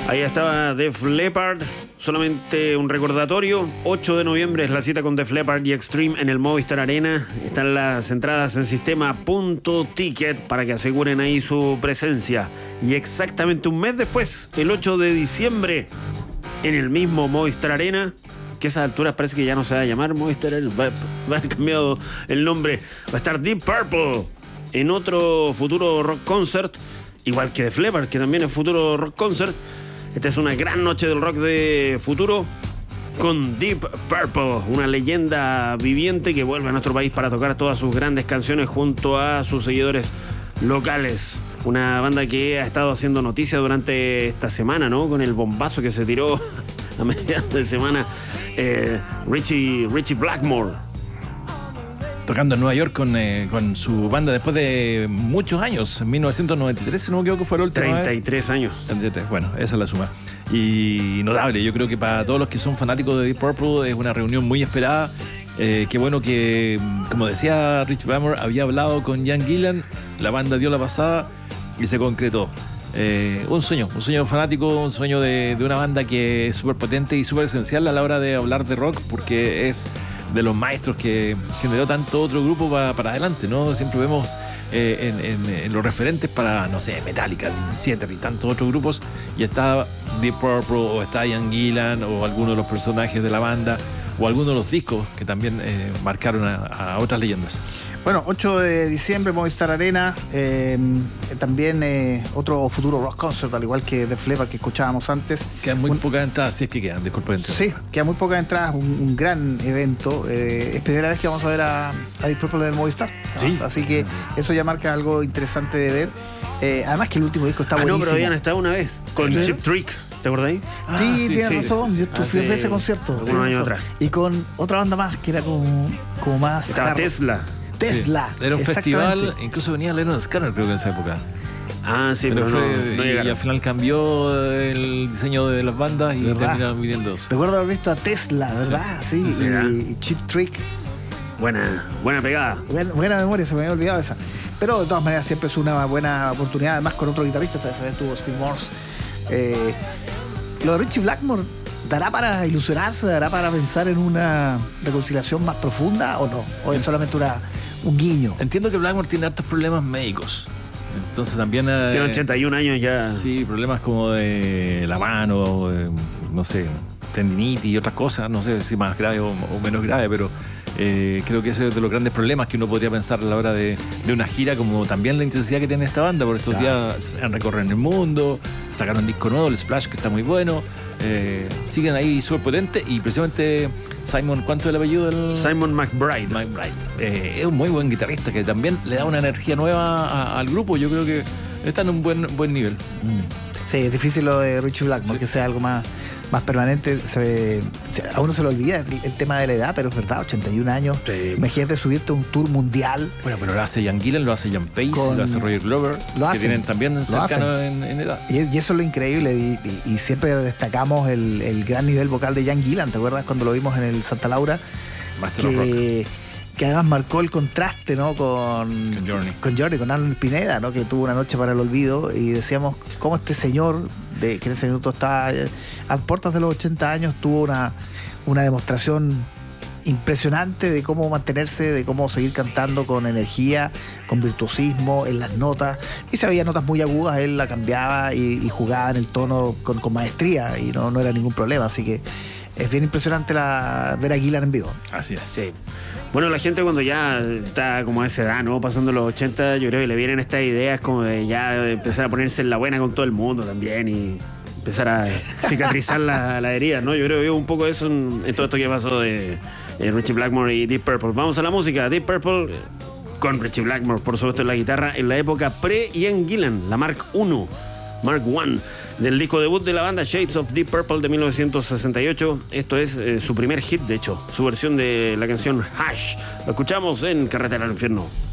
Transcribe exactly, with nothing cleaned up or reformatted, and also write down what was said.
Ahí estaba Def Leppard, solamente un recordatorio, ocho de noviembre es la cita con Def Leppard y Extreme en el Movistar Arena. Están las entradas en sistema punto ticket para que aseguren ahí su presencia. Y exactamente un mes después, el ocho de diciembre, en el mismo Movistar Arena, que a esas alturas parece que ya no se va a llamar Movistar Arena, va, va a haber cambiado el nombre, va a estar Deep Purple en otro futuro rock concert, igual que Def Leppard, que también es futuro rock concert. Esta es una gran noche del rock de futuro con Deep Purple, una leyenda viviente que vuelve a nuestro país para tocar todas sus grandes canciones junto a sus seguidores locales. Una banda que ha estado haciendo noticia durante esta semana, ¿no? Con el bombazo que se tiró a mediados de semana eh, Richie, Richie Blackmore. Tocando en Nueva York con, eh, con su banda después de muchos años, en mil novecientos noventa y tres, si no me equivoco, fue la última treinta y tres vez. años. treinta y tres, bueno, esa es la suma. Y notable, yo creo que para todos los que son fanáticos de Deep Purple es una reunión muy esperada. Eh, qué bueno que, como decía Rich Blackmore, había hablado con Ian Gillan, la banda dio la pasada y se concretó. Eh, un sueño, un sueño fanático, un sueño de, de una banda que es súper potente y súper esencial a la hora de hablar de rock, porque es de los maestros que generó tanto otro grupo para, para adelante, ¿no? Siempre vemos eh, en, en, en los referentes para, no sé, Metallica, Theater y tantos otros grupos, y está Deep Purple, o está Ian Gillan, o alguno de los personajes de la banda, o algunos de los discos que también eh, marcaron a, a otras leyendas. Bueno, ocho de diciembre, Movistar Arena, eh, también eh, otro futuro rock concert, al igual que Def Leppard que escuchábamos antes. Quedan muy un, pocas entradas, si es que quedan, disculpa. Sí, quedan muy pocas entradas, un, un gran evento. Eh, es primera vez que vamos a ver a, a Deep Purple en el Movistar. Sí. Así que eso ya marca algo interesante de ver. Eh, además que el último disco está ah, buenísimo. No, pero habían estado una vez con ¿Sí? Chip Trick. ¿Te acordás? Ah, sí, sí, tienes sí, razón. Sí, sí, sí. Yo fui de ese concierto. Algunos años atrás. Y con otra banda más que era como, como más. Estaba hard. Tesla. Tesla. Sí. Era un festival, incluso venía Leonard Skinner, creo que en esa época. Ah, sí, pero, pero fue, no, no y, y al final cambió el diseño de las bandas y terminaron viniendo dos. Recuerdo haber visto a Tesla, ¿verdad? Sí, sí, sí y, y Chip Trick. Buena, buena pegada. Buena, buena memoria, se me había olvidado esa. Pero de todas maneras siempre es una buena oportunidad, además con otro guitarrista, esta vez tuvo Steve Morse. Eh, lo de Richie Blackmore, ¿dará para ilusionarse? ¿Dará para pensar en una reconciliación más profunda o no? ¿O es solamente una, un guiño? Entiendo que Blackmore tiene hartos problemas médicos. Entonces también... Eh, tiene ochenta y un años ya. Sí, problemas como de la mano, eh, no sé, tendinitis y otras cosas. No sé si más grave o, o menos grave, pero... Eh, creo que ese es de los grandes problemas que uno podría pensar a la hora de, de una gira, como también la intensidad que tiene esta banda. Por estos claro. días han recorrido el mundo, sacaron un disco nuevo, el Splash, que está muy bueno. Eh, siguen ahí súper potentes y precisamente Simon, ¿cuánto es el apellido del...? Simon McBride. McBride. Eh, es un muy buen guitarrista que también le da una energía nueva a, al grupo. Yo creo que está en un buen, buen nivel. Mm. Sí, es difícil lo de Richie Blackmore, sí. que sea algo más, más permanente. Se, se, a uno se le olvida el, el tema de la edad, pero es verdad, ochenta y un años. Sí. Imagínate subirte a un tour mundial. Bueno, pero lo hace Ian Gillan, lo hace Ian Pace, con, lo hace Roger Glover, lo que hacen, tienen también cercanos en, en edad. Y, y eso es lo increíble, y, y, y siempre destacamos el, el gran nivel vocal de Ian Gillan. ¿Te acuerdas cuando lo vimos en el Santa Laura? Master of Rock. Que además marcó el contraste, ¿no? Con, con Journey. Con Journey, con Arnold Pineda, ¿no? Que tuvo Una noche para el olvido, y decíamos cómo este señor, de, que en ese minuto está a puertas de los ochenta años, tuvo una, una demostración impresionante de cómo mantenerse, de cómo seguir cantando con energía, con virtuosismo en las notas. Y si había notas muy agudas, él la cambiaba y, y jugaba en el tono con, con maestría, y no, no era ningún problema. Así que es bien impresionante la, ver a Gillan en vivo. Así es. Sí. Bueno, la gente cuando ya está como a esa edad, ¿no? Pasando los ochenta, yo creo que le vienen estas ideas como de ya empezar a ponerse en la buena con todo el mundo también y empezar a cicatrizar la, la herida, ¿no? Yo creo que veo un poco eso en, en todo esto que pasó de eh, Richie Blackmore y Deep Purple. Vamos a la música. Deep Purple con Richie Blackmore, por supuesto, en la guitarra, en la época pre-Ian Gillan, la Mark uno, Mark uno, del disco debut de la banda Shades of Deep Purple de mil novecientos sesenta y ocho. Esto es eh, su primer hit, de hecho, su versión de la canción Hush. Lo escuchamos en Carretera al Infierno.